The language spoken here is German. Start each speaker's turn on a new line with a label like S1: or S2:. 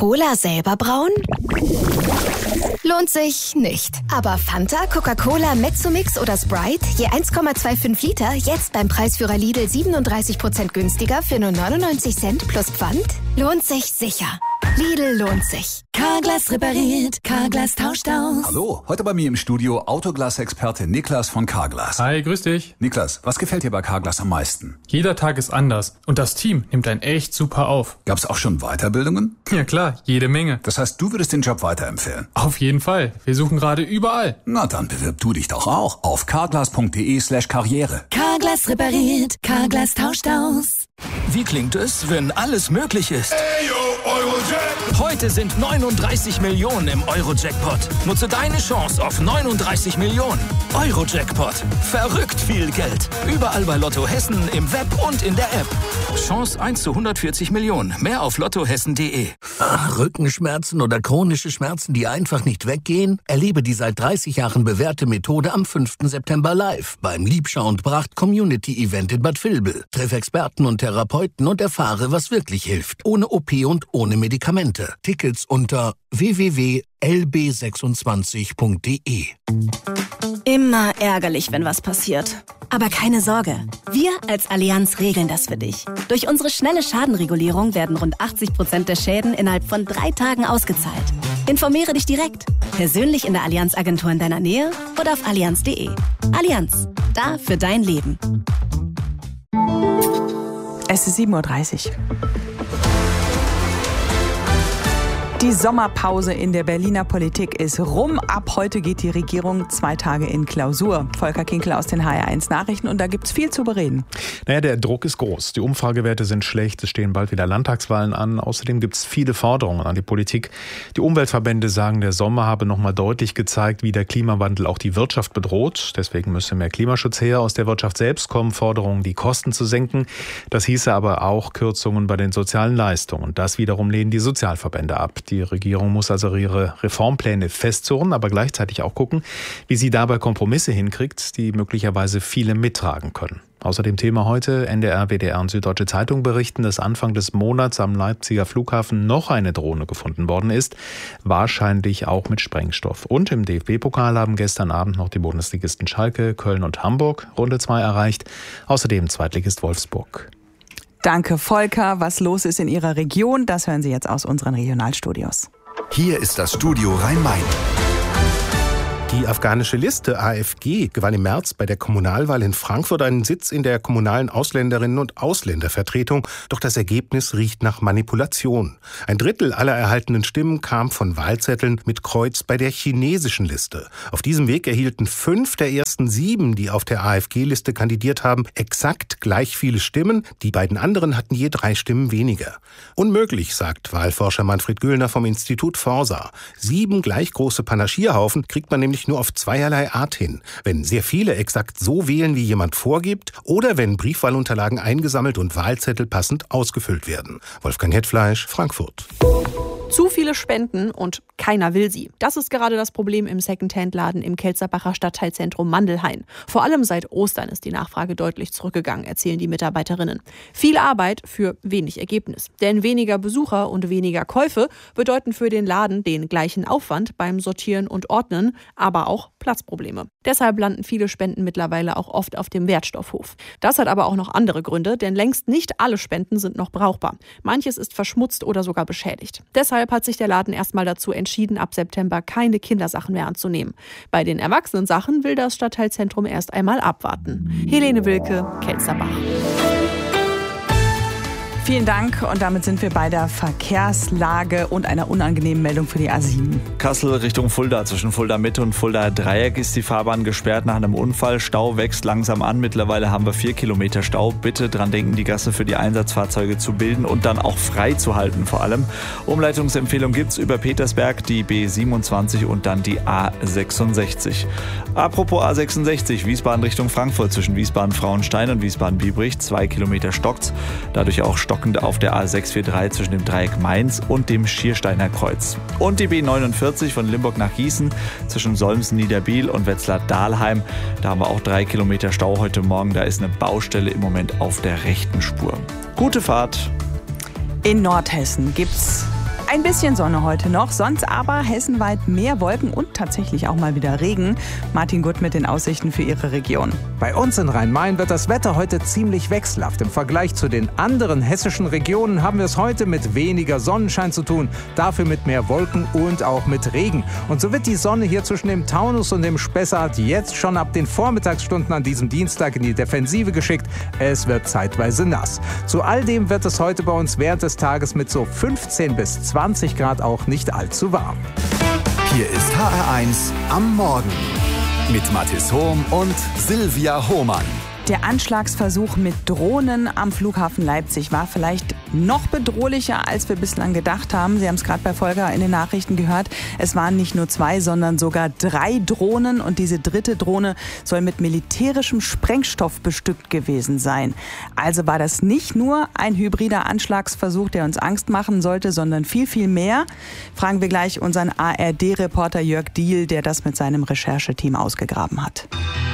S1: Cola selber brauen? Lohnt sich nicht. Aber Fanta, Coca-Cola, Mezzomix oder Sprite, je 1,25 Liter, jetzt beim Preisführer Lidl 37% günstiger für nur 99 Cent plus Pfand? Lohnt sich sicher. Lidl lohnt sich.
S2: Carglass repariert, Carglass tauscht aus.
S3: Hallo, heute bei mir im Studio Autoglas-Experte Niklas von Carglass.
S4: Hi, grüß dich.
S3: Niklas, was gefällt dir bei Carglass am meisten?
S4: Jeder Tag ist anders und das Team nimmt einen echt super auf.
S3: Gab's auch schon Weiterbildungen?
S4: Ja klar, jede Menge.
S3: Das heißt, du würdest den Job weiterempfehlen?
S4: Auf jeden Fall. Wir suchen gerade überall.
S3: Na, dann bewirb du dich doch auch auf carglass.de/karriere.
S2: Carglass repariert, Carglass tauscht aus.
S5: Wie klingt es, wenn alles möglich ist?
S6: Ayo, Eurojackpot!
S5: Heute sind 39 Millionen im Eurojackpot. Nutze deine Chance auf 39 Millionen. Eurojackpot. Verrückt viel Geld. Überall bei Lotto Hessen, im Web und in der App. Chance 1 zu 140 Millionen. Mehr auf lottohessen.de.
S7: Rückenschmerzen oder chronische Schmerzen, die einfach nicht weggehen? Erlebe die seit 30 Jahren bewährte Methode am 5. September live beim Liebschau und Bracht Community Event in Bad Vilbel. Treff Experten und Therapeuten und erfahre, was wirklich hilft. Ohne OP und ohne Medikamente. Tickets unter www.lb26.de.
S8: Immer ärgerlich, wenn was passiert. Aber keine Sorge, wir als Allianz regeln das für dich. Durch unsere schnelle Schadenregulierung werden rund 80% der Schäden innerhalb von 3 Tagen ausgezahlt. Informiere dich direkt, persönlich in der Allianz-Agentur in deiner Nähe oder auf allianz.de. Allianz, da für dein Leben.
S9: Es ist 7:30 Uhr. Die Sommerpause in der Berliner Politik ist rum. Ab heute geht die Regierung 2 Tage in Klausur. Volker Kinkler aus den HR1 Nachrichten und da gibt's viel zu bereden.
S10: Naja, der Druck ist groß. Die Umfragewerte sind schlecht. Es stehen bald wieder Landtagswahlen an. Außerdem gibt's viele Forderungen an die Politik. Die Umweltverbände sagen, der Sommer habe nochmal deutlich gezeigt, wie der Klimawandel auch die Wirtschaft bedroht. Deswegen müsse mehr Klimaschutz her. Aus der Wirtschaft selbst kommen Forderungen, die Kosten zu senken. Das hieße aber auch Kürzungen bei den sozialen Leistungen. Und das wiederum lehnen die Sozialverbände ab. Die Regierung muss also ihre Reformpläne festzurren, aber gleichzeitig auch gucken, wie sie dabei Kompromisse hinkriegt, die möglicherweise viele mittragen können. Außerdem Thema heute, NDR, WDR und Süddeutsche Zeitung berichten, dass Anfang des Monats am Leipziger Flughafen noch eine Drohne gefunden worden ist, wahrscheinlich auch mit Sprengstoff. Und im DFB-Pokal haben gestern Abend noch die Bundesligisten Schalke, Köln und Hamburg Runde 2 erreicht. Außerdem Zweitligist Wolfsburg.
S9: Danke, Volker. Was los ist in Ihrer Region, das hören Sie jetzt aus unseren Regionalstudios.
S6: Hier ist das Studio Rhein-Main.
S11: Die afghanische Liste AfG gewann im März bei der Kommunalwahl in Frankfurt einen Sitz in der kommunalen Ausländerinnen- und Ausländervertretung. Doch das Ergebnis riecht nach Manipulation. 1/3 aller erhaltenen Stimmen kam von Wahlzetteln mit Kreuz bei der chinesischen Liste. Auf diesem Weg erhielten 5 der ersten 7, die auf der AfG-Liste kandidiert haben, exakt gleich viele Stimmen. Die beiden anderen hatten je 3 Stimmen weniger. Unmöglich, sagt Wahlforscher Manfred Güllner vom Institut Forsa. 7 gleich große Panascherhaufen kriegt man nämlich nur auf zweierlei Art hin. Wenn sehr viele exakt so wählen, wie jemand vorgibt, oder wenn Briefwahlunterlagen eingesammelt und Wahlzettel passend ausgefüllt werden. Wolfgang Hetfleisch, Frankfurt.
S12: Zu viele Spenden und keiner will sie. Das ist gerade das Problem im Secondhand-Laden im Kelzerbacher Stadtteilzentrum Mandelhain. Vor allem seit Ostern ist die Nachfrage deutlich zurückgegangen, erzählen die Mitarbeiterinnen. Viel Arbeit für wenig Ergebnis. Denn weniger Besucher und weniger Käufe bedeuten für den Laden den gleichen Aufwand beim Sortieren und Ordnen, aber auch Platzprobleme. Deshalb landen viele Spenden mittlerweile auch oft auf dem Wertstoffhof. Das hat aber auch noch andere Gründe, denn längst nicht alle Spenden sind noch brauchbar. Manches ist verschmutzt oder sogar beschädigt. Deshalb hat sich der Laden erstmal dazu entschieden, ab September keine Kindersachen mehr anzunehmen. Bei den Erwachsenensachen will das Stadtteilzentrum erst einmal abwarten. Helene Wilke, Kelzerbach.
S9: Vielen Dank und damit sind wir bei der Verkehrslage und einer unangenehmen Meldung für die A7.
S13: Kassel Richtung Fulda. Zwischen Fulda Mitte und Fulda Dreieck ist die Fahrbahn gesperrt nach einem Unfall. Stau wächst langsam an. Mittlerweile haben wir 4 Kilometer Stau. Bitte dran denken, die Gasse für die Einsatzfahrzeuge zu bilden und dann auch frei zu halten vor allem. Umleitungsempfehlung gibt's über Petersberg, die B27 und dann die A66. Apropos A66, Wiesbaden Richtung Frankfurt. Zwischen Wiesbaden-Frauenstein und Wiesbaden-Biebrich 2 Kilometer stockt's. Dadurch auch stockend auf der A643 zwischen dem Dreieck Mainz und dem Schiersteiner Kreuz. Und die B49 von Limburg nach Gießen zwischen Solms-Niederbiel und Wetzlar-Dahlheim. Da haben wir auch 3 Kilometer Stau heute Morgen. Da ist eine Baustelle im Moment auf der rechten Spur. Gute Fahrt.
S9: In Nordhessen gibt's Ein bisschen Sonne heute noch, sonst aber hessenweit mehr Wolken und tatsächlich auch mal wieder Regen. Martin Gutt mit den Aussichten für Ihre Region.
S14: Bei uns in Rhein-Main wird das Wetter heute ziemlich wechselhaft. Im Vergleich zu den anderen hessischen Regionen haben wir es heute mit weniger Sonnenschein zu tun, dafür mit mehr Wolken und auch mit Regen. Und so wird die Sonne hier zwischen dem Taunus und dem Spessart jetzt schon ab den Vormittagsstunden an diesem Dienstag in die Defensive geschickt. Es wird zeitweise nass. Zu all dem wird es heute bei uns während des Tages mit so 15 bis 20 Grad auch nicht allzu warm.
S6: Hier ist HR1 am Morgen mit Mathis Hohm und Silvia Hohmann.
S9: Der Anschlagsversuch mit Drohnen am Flughafen Leipzig war vielleicht noch bedrohlicher, als wir bislang gedacht haben. Sie haben es gerade bei Volker in den Nachrichten gehört. Es waren nicht nur 2, sondern sogar 3 Drohnen. Und diese 3. Drohne soll mit militärischem Sprengstoff bestückt gewesen sein. Also war das nicht nur ein hybrider Anschlagsversuch, der uns Angst machen sollte, sondern viel, viel mehr. Fragen wir gleich unseren ARD-Reporter Jörg Diehl, der das mit seinem Rechercheteam ausgegraben hat.